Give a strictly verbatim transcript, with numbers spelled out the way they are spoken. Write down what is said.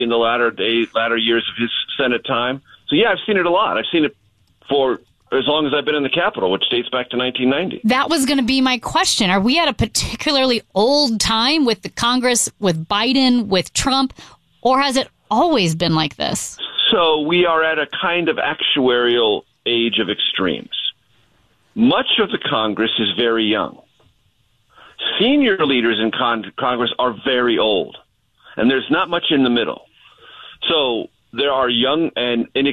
in the latter days, latter years of his Senate time. So, yeah, I've seen it a lot. I've seen it for as long as I've been in the Capitol, which dates back to nineteen ninety. That was going to be my question. Are we at a particularly old time with the Congress, with Biden, with Trump, or has it always been like this? So we are at a kind of actuarial age of extremes. Much of the Congress is very young. Senior leaders in con- Congress are very old, and there's not much in the middle. So there are young and inexperienced